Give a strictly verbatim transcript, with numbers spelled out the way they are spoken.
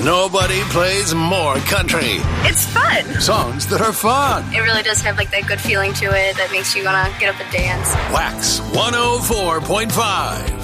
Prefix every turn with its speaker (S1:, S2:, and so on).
S1: Nobody plays more country.
S2: It's fun.
S1: Songs that are fun.
S2: It really does have like that good feeling to it that makes you want to get up and dance.
S1: Wax one oh four point five.